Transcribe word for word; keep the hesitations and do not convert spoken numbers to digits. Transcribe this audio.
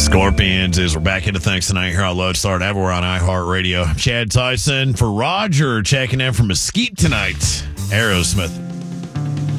Scorpions is we're back into things tonight here on Lodestar and everywhere on iHeartRadio. Chad Tyson for Roger checking in from Mesquite tonight. Aerosmith.